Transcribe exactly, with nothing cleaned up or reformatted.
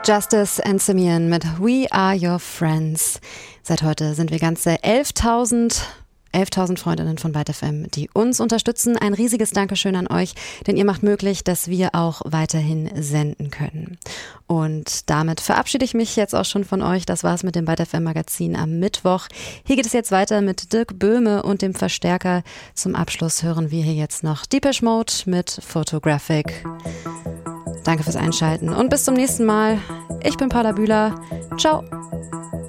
Justice and Simeon mit We Are Your Friends. Seit heute sind wir ganze elftausend Freundinnen von Byte F M, die uns unterstützen. Ein riesiges Dankeschön an euch, denn ihr macht möglich, dass wir auch weiterhin senden können. Und damit verabschiede ich mich jetzt auch schon von euch. Das war's mit dem Byte F M Magazin am Mittwoch. Hier geht es jetzt weiter mit Dirk Böhme und dem Verstärker. Zum Abschluss hören wir hier jetzt noch Depeche Mode mit Photographic. Danke fürs Einschalten und bis zum nächsten Mal. Ich bin Paula Bühler. Ciao.